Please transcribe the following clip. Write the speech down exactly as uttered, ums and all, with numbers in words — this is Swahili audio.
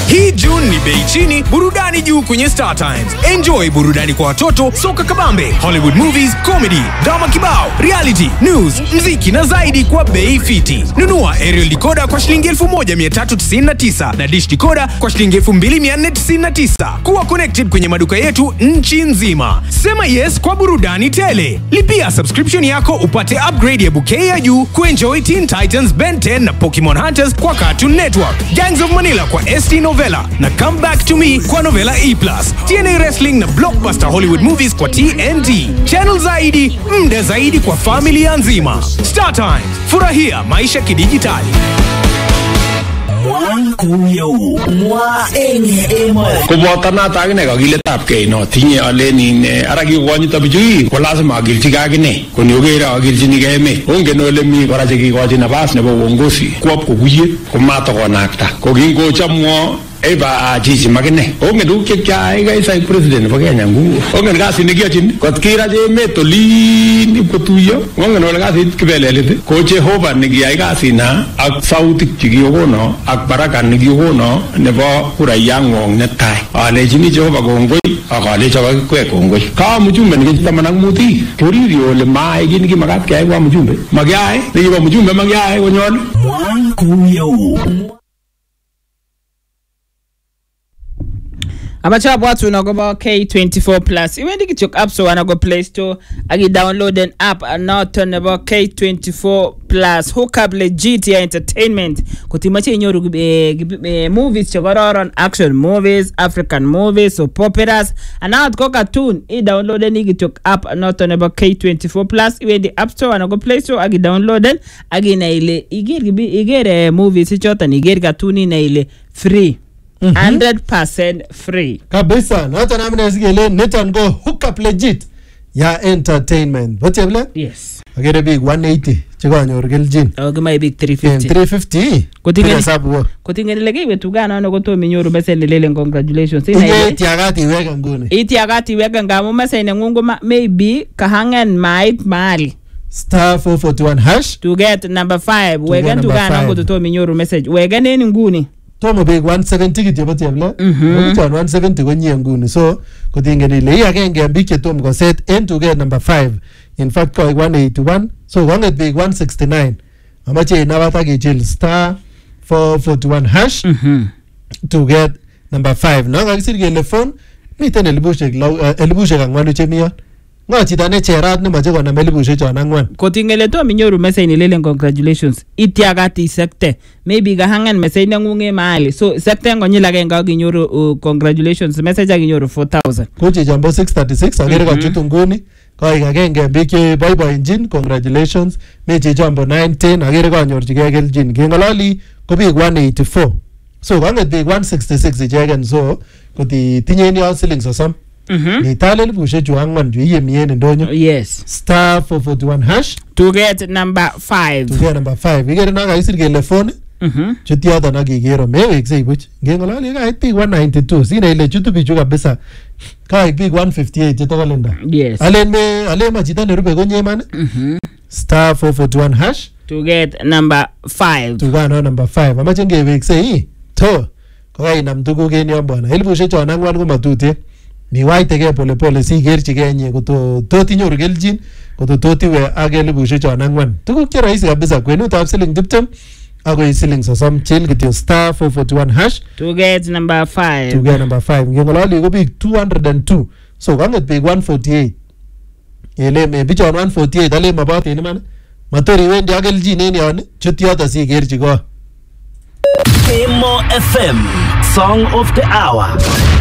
Hii June ni bei chini, burudani juu kwenye Star Times. Enjoy burudani kwa watoto, soka kabambe, Hollywood movies, comedy, drama kibao, reality, news, mziki na zaidi kwa bei fiti. Nunua aerial decoder kwa shilingi elfu moja mia tatu tisini na tisa na dish decoder kwa shilingi elfu mbili mia nne tisini na tisa. Kuwa connected kwenye maduka yetu nchi nzima. Sema yes kwa burudani tele. Lipia subscription yako upate upgrade ya bouquet ya juu kuenjoy Teen Titans, Ben ten na Pokemon Hunters kwa Cartoon Network, Gangs of Manila kwa S T Novella na Come Back to Me kwa Novella E plus, T N A Wrestling na Blockbuster Hollywood Movies kwa T N T. Channel zaidi, mda zaidi kwa familia nzima. Star Times, furahia maisha kidijitali. Kubota na tagine kagile tapke no tinye aleni ne aragi gwani tabiji ko lazima agilchi gagine ko nyogera agilchi ni game onge no le mi kora jigi ko jina bas ne bo wongosi ko ko guye ko mata ko nakta ko gingo chamwo eba ajiji magine onge du ke kya ga isa president ba Kenya ngu onge ga sini gyachin ko kira je metoli ni ko tuyo onge no ga sit kibelele ko je hoba ni ga ga sina ak sauti chigi hono ak baraka ni hono ne ba kura yango ne tai ale jini je hoba gongoi akale chawa kwe gongoi ka mujumbe ni tamana muti kuri rio le mai gini ki magat kai wa mujumbe magyai ni ba mujumbe magyai wonyon kuyo. Amacha watu unagoba K twenty-four plus. Iwendi kichok app so wanago Play Store. Agi download an app and now turn about K twenty-four plus. Hook up legit ya entertainment. Kutimachi inyoru e, movies chokororon, action movies, African movies, so operas. And now go cartoon. I download an kichok app and now turn about K twenty-four plus. Iwendi app store wanago Play Store. Agi download an. Agi na ile. Igeri igeri movies ichota ni igeri cartooni na ile free. Mm-hmm. one hundred percent free. Kabisa. Na hata namna zigele netan go hook up legit ya entertainment. What you have? Yes. Agere big one eighty. Chiko anyor geljin. Ogema big three fifty. three fifty. Kutingeni sabu. Kutingeni lege wetu gana no goto minyoru bese lele congratulations. Ine tiagati weka ngune. Itiagati weka ngamu mese ine ngungu maybe kahangen might mali. Star four forty-one hash to get number five. Wega ndugana ngo to minyoru message. Wega neni nguni. Tomo big one seventy kityo bati abla. Mhm. one seventy ko nyie nguni. So kutingeni le agenge bike tom go set and to get number five. In fact ko one eighty-one. So wanget big one sixty-nine. Amache inawata kichil star four forty-one hash mhm to get number five. Na ngisir gele phone miten elibushek elibushek angwanu chemion. Ngo chita ne cherat ne mache kona elibushek chon angwan. Kotingele to minyoru message ni lele congratulations. Itiagati sekte. Maybe gahangan message nangunge mahali. So sekte ngonyila genga ginyoru uh, congratulations message aginyoru four thousand. Kuchi jambo six thirty-six agere mm -hmm. Kachutu nguni. Koi kagenge biki bye bye engine congratulations. Mechi jambo nine ten agere kanyorchige geljin. Ngengolali ko big one eighty-four. So kanget big one sixty-six ichegen so koti tinyeni yo siling sosom. Mhm. Ni talel bushe chu angwan ju iye miyen ndonyo. Yes. Star four forty-one hash to get number five. To get number five. Igere na kaisir gele phone. Mhm. Chuti hata na gigero mewekse ibuch. Ngengolali ka big one ninety-two. Sina ile chutu bichu kabisa. Ka big one fifty-eight to kalenda. Yes. Alen me ale machita ne rube gonye man. Mhm. Star four forty-one hash to get number five. To get number five. Amache ngewekse hii. To. Kwa inam tuko genyo bwana. Elibushe chona angwan ko matute. Mi waite ke pole pole si gerchi genye kuto toti nyoru geljin kuto toti we agele bushe chona angwan. Tuko kira rahisi kabisa kwenu tap siling diptem ago siling sosom chill kityo star four forty-one hash to get number five. To get number five. Ngengolali ko big two hundred two. So kanget big one forty-eight. Ele me bichon one forty-eight ale mabate ni man. Matori wendi ageljin eni yon chuti hata si gerchi go. Emo F M Song of the Hour.